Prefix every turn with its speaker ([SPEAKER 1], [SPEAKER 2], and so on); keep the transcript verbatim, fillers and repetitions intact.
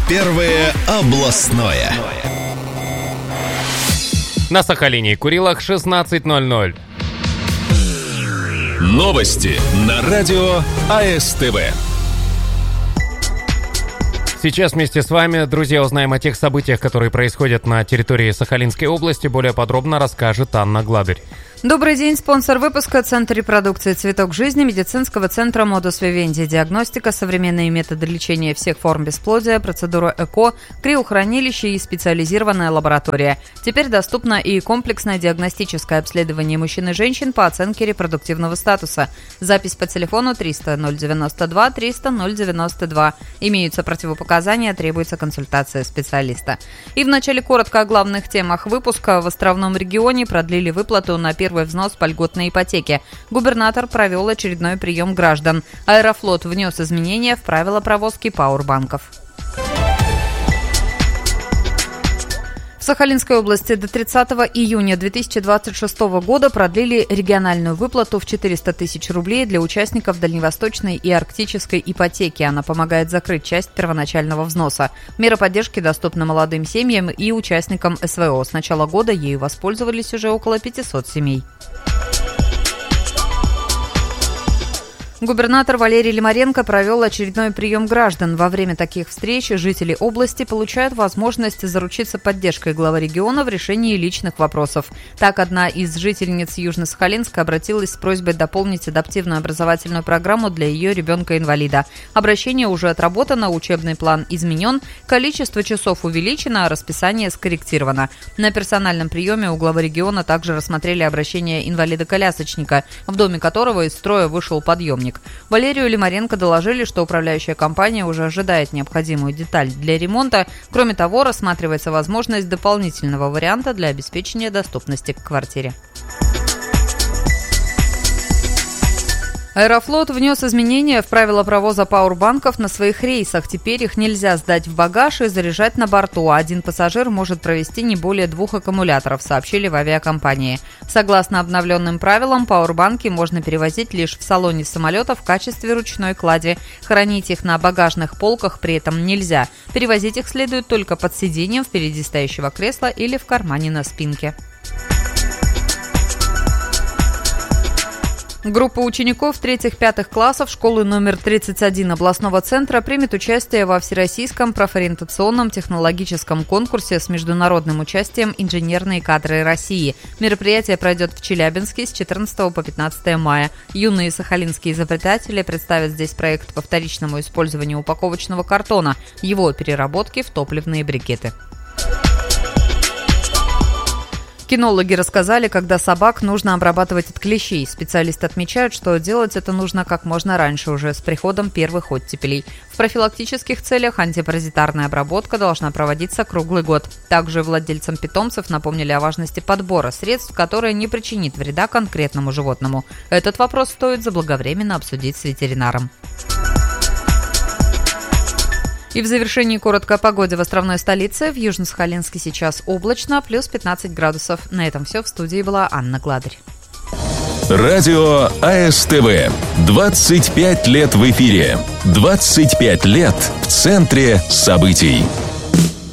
[SPEAKER 1] Первое областное.
[SPEAKER 2] На Сахалине и Курилах шестнадцать ноль ноль.
[SPEAKER 1] Новости на радио АСТВ.
[SPEAKER 2] Сейчас вместе с вами, друзья, узнаем о тех событиях, которые происходят на территории Сахалинской области. Более подробно расскажет Анна Гладырь.
[SPEAKER 3] Добрый день. Спонсор выпуска — Центр репродукции «Цветок жизни» медицинского центра «Модус Вивенди». Диагностика, современные методы лечения всех форм бесплодия, процедура ЭКО, криохранилище и специализированная лаборатория. Теперь доступно и комплексное диагностическое обследование мужчин и женщин по оценке репродуктивного статуса. Запись по телефону триста ноль девяносто два триста ноль девяносто два. Имеются противопоказания, требуется консультация специалиста. И вначале коротко о главных темах выпуска. В островном регионе продлили выплату на первый Первый взнос по льготной ипотеке. Губернатор провел очередной прием граждан. Аэрофлот внес изменения в правила провозки пауэрбанков. В Сахалинской области до тридцатого июня две тысячи двадцать шестого года продлили региональную выплату в четыреста тысяч рублей для участников дальневосточной и арктической ипотеки. Она помогает закрыть часть первоначального взноса. Мера поддержки доступна молодым семьям и участникам СВО. С начала года ею воспользовались уже около пятисот семей. Губернатор Валерий Лимаренко провел очередной прием граждан. Во время таких встреч жители области получают возможность заручиться поддержкой главы региона в решении личных вопросов. Так, одна из жительниц Южно-Сахалинска обратилась с просьбой дополнить адаптивную образовательную программу для ее ребенка-инвалида. Обращение уже отработано, учебный план изменен, количество часов увеличено, а расписание скорректировано. На персональном приеме у главы региона также рассмотрели обращение инвалида-колясочника, в доме которого из строя вышел подъемник. Валерию Лимаренко доложили, что управляющая компания уже ожидает необходимую деталь для ремонта. Кроме того, рассматривается возможность дополнительного варианта для обеспечения доступности к квартире. Аэрофлот внес изменения в правила провоза пауэрбанков на своих рейсах. Теперь их нельзя сдать в багаж и заряжать на борту, а один пассажир может провести не более двух аккумуляторов, сообщили в авиакомпании. Согласно обновленным правилам, пауэрбанки можно перевозить лишь в салоне самолета в качестве ручной клади. Хранить их на багажных полках при этом нельзя. Перевозить их следует только под сиденьем впереди стоящего кресла или в кармане на спинке. Группа учеников третьих-пятых классов школы номер тридцать один областного центра примет участие во Всероссийском профориентационном технологическом конкурсе с международным участием «Инженерные кадры России». Мероприятие пройдет в Челябинске с четырнадцатого по пятнадцатое мая. Юные сахалинские изобретатели представят здесь проект по вторичному использованию упаковочного картона, его переработки в топливные брикеты. Кинологи рассказали, когда собак нужно обрабатывать от клещей. Специалисты отмечают, что делать это нужно как можно раньше, уже с приходом первых оттепелей. В профилактических целях антипаразитарная обработка должна проводиться круглый год. Также владельцам питомцев напомнили о важности подбора средств, которые не причинит вреда конкретному животному. Этот вопрос стоит заблаговременно обсудить с ветеринаром. И в завершении коротко о погоде в островной столице. В Южно-Сахалинске сейчас облачно, плюс пятнадцать градусов. На этом все. В студии была Анна Гладырь.
[SPEAKER 1] Радио АСТВ. двадцать пять лет в эфире. двадцать пять лет в центре событий.